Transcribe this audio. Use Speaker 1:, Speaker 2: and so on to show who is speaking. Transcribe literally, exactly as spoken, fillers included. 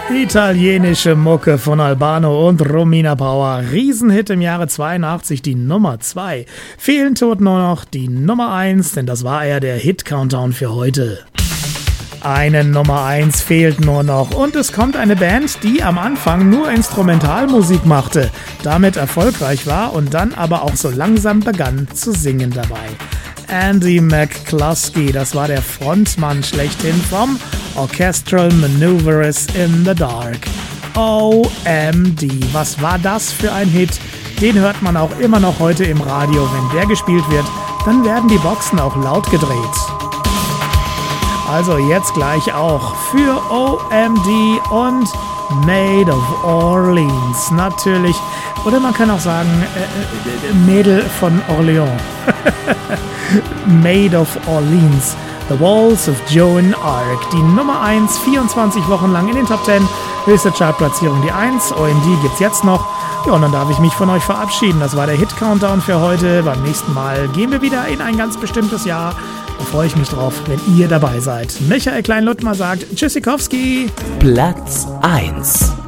Speaker 1: Italienische Mucke von Albano und Romina Power. Riesenhit im Jahre zweiundachtzig, die Nummer zwei. Fehlen tut nur noch die Nummer eins, denn das war ja der Hit-Countdown für heute. Eine Nummer eins fehlt nur noch und es kommt eine Band, die am Anfang nur Instrumentalmusik machte, damit erfolgreich war und dann aber auch so langsam begann zu singen dabei. Andy McCluskey, das war der Frontmann schlechthin vom Orchestral Manoeuvres in the Dark. O M D, was war das für ein Hit? Den hört man auch immer noch heute im Radio. Wenn der gespielt wird, dann werden die Boxen auch laut gedreht. Also jetzt gleich auch für O M D und Maid of Orleans, natürlich. Oder man kann auch sagen, äh, Mädel von Orleans. Maid of Orleans, The Walls of Joan Arc. Die Nummer eins, vierundzwanzig Wochen lang in den Top zehn. Höchste Chartplatzierung die eins. O M D gibt's jetzt noch. Ja, und dann darf ich mich von euch verabschieden. Das war der Hit-Countdown für heute. Beim nächsten Mal gehen wir wieder in ein ganz bestimmtes Jahr. Da freue ich mich drauf, wenn ihr dabei seid. Michael Klein-Luttmer sagt Tschüssikowski.
Speaker 2: Platz eins.